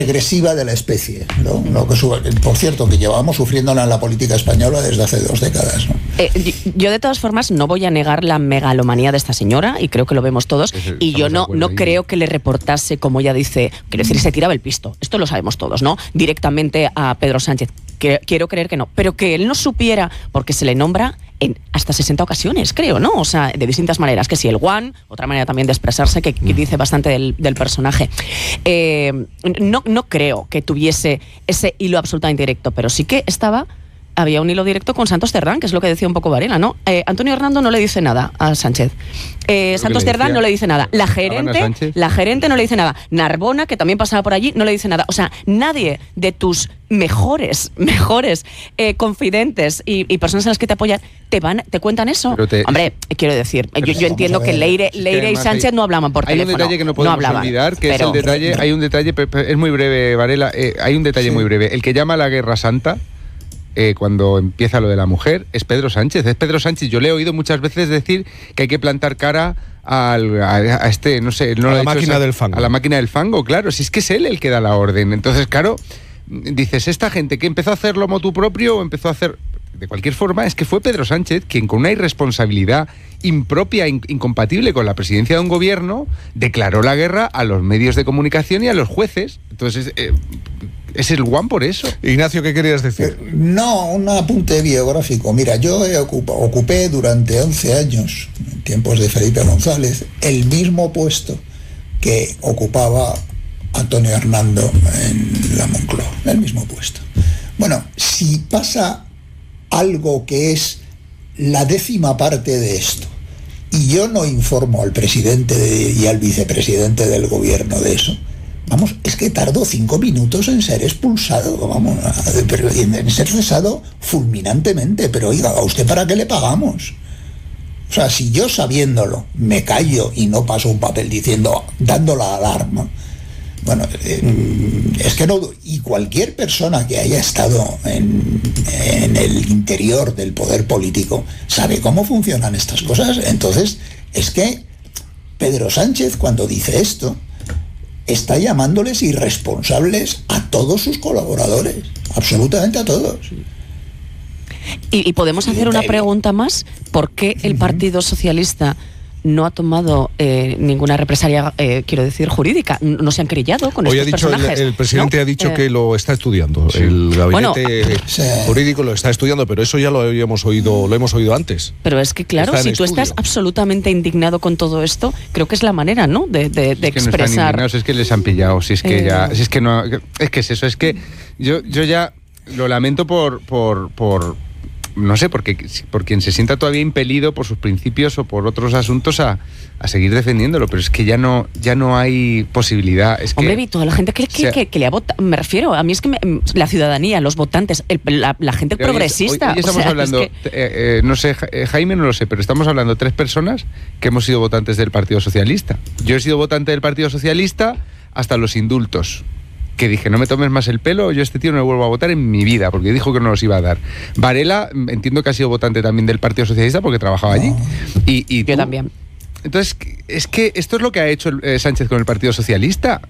regresiva de la especie, ¿no? Por cierto, que llevamos sufriéndola en la política española desde hace 2 décadas, ¿no? Yo de todas formas no voy a negar la megalomanía de esta señora, y creo que lo vemos todos, y yo no creo que le reportase, como ella dice, quiero decir, se tiraba el pisto, esto lo sabemos todos, ¿no? Directamente a Pedro Sánchez. Quiero creer que no, pero que él no supiera, porque se le nombra en hasta 60 ocasiones, creo, ¿no? O sea, de distintas maneras, que si el one, otra manera también de expresarse que dice bastante del personaje. No creo que tuviese ese hilo absolutamente directo, pero sí que había un hilo directo con Santos Cerdán, que es lo que decía un poco Varela, ¿no? Antonio Hernando no le dice nada a Sánchez. Santos Cerdán no le dice nada. La gerente no le dice nada. Narbona, que también pasaba por allí, no le dice nada. O sea, nadie de tus mejores confidentes y personas en las que te apoyan te cuentan eso. Hombre, quiero decir, yo entiendo que Leire y Sánchez no hablaban por teléfono. Hay un detalle que no podemos olvidar, que es el detalle, hay un detalle, es muy breve, Varela, hay un detalle muy breve. El que llama a la Guerra Santa, cuando empieza lo de la mujer, es Pedro Sánchez. Yo le he oído muchas veces decir que hay que plantar cara a la máquina del fango. A la máquina del fango, claro, si es que es él el que da la orden. Entonces, claro, dices, esta gente que empezó a hacerlo motu propio o empezó a hacer... De cualquier forma, es que fue Pedro Sánchez quien, con una irresponsabilidad impropia, incompatible con la presidencia de un gobierno, declaró la guerra a los medios de comunicación y a los jueces. Entonces, es el guan por eso. Ignacio, ¿qué querías decir? No, un apunte biográfico. Mira, yo ocupé durante 11 años, en tiempos de Felipe González, el mismo puesto que ocupaba Antonio Hernando en la Moncloa, el mismo puesto. Bueno, si pasa algo que es la 10ª parte de esto, y yo no informo al presidente y al vicepresidente del gobierno de eso, vamos, es que tardo 5 minutos en ser expulsado, en ser cesado fulminantemente. Pero oiga, ¿a usted para qué le pagamos? O sea, si yo sabiéndolo me callo y no paso un papel dando la alarma, bueno, es que no. Y cualquier persona que haya estado en el interior del poder político sabe cómo funcionan estas cosas. Entonces, es que Pedro Sánchez, cuando dice esto, está llamándoles irresponsables a todos sus colaboradores, absolutamente a todos. Y podemos hacer una pregunta más. ¿Por qué el Partido Socialista no ha tomado ninguna represalia, quiero decir, jurídica? No se han querellado con estos personajes. El presidente ha dicho que lo está estudiando. Sí. El gabinete jurídico lo está estudiando, pero eso ya lo hemos oído antes. Pero es que, claro, si tú estás absolutamente indignado con todo esto, creo que es la manera, ¿no?, de expresar. No, es que les han pillado, es eso, es que yo ya lo lamento por no sé, por quien se sienta todavía impelido por sus principios o por otros asuntos a seguir defendiéndolo, pero es que ya no hay posibilidad. Hombre, vi toda la gente que le ha votado, me refiero, a mí es que la ciudadanía, los votantes, la gente progresista. Hoy estamos hablando, no sé, Jaime no lo sé, pero estamos hablando 3 personas que hemos sido votantes del Partido Socialista. Yo he sido votante del Partido Socialista hasta los indultos, que dije, no me tomes más el pelo, yo a este tío no le vuelvo a votar en mi vida, porque dijo que no los iba a dar. Varela, entiendo que ha sido votante también del Partido Socialista porque trabajaba allí. Y yo también. Entonces, es que esto es lo que ha hecho Sánchez con el Partido Socialista.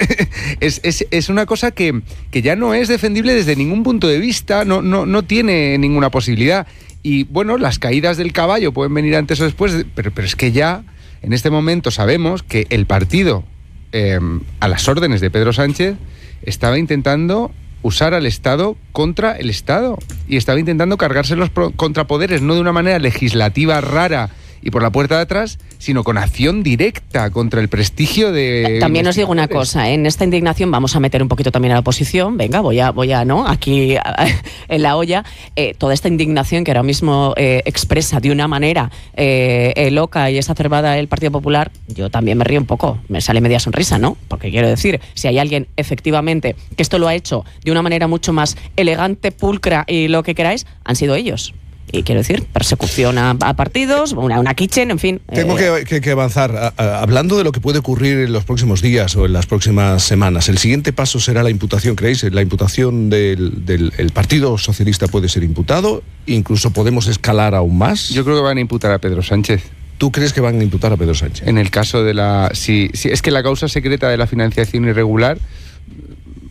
es una cosa que ya no es defendible desde ningún punto de vista, no tiene ninguna posibilidad. Y bueno, las caídas del caballo pueden venir antes o después, pero es que ya en este momento sabemos que el partido, a las órdenes de Pedro Sánchez, estaba intentando usar al Estado contra el Estado y estaba intentando cargarse los contrapoderes, no de una manera legislativa rara y por la puerta de atrás, sino con acción directa contra el prestigio de... También os digo una cosa, en esta indignación vamos a meter un poquito también a la oposición. Venga, voy a ¿no?, aquí en la olla, toda esta indignación que ahora mismo expresa de una manera loca y exacerbada el Partido Popular, yo también me río un poco, me sale media sonrisa, ¿no? Porque quiero decir, si hay alguien efectivamente que esto lo ha hecho de una manera mucho más elegante, pulcra y lo que queráis, han sido ellos. Y quiero decir, persecución a partidos, una kitchen, en fin. Tengo que avanzar. Hablando de lo que puede ocurrir en los próximos días o en las próximas semanas, ¿el siguiente paso será la imputación, creéis? ¿La imputación del Partido Socialista puede ser imputado? ¿Incluso podemos escalar aún más? Yo creo que van a imputar a Pedro Sánchez. ¿Tú crees que van a imputar a Pedro Sánchez? En el caso de si es que la causa secreta de la financiación irregular,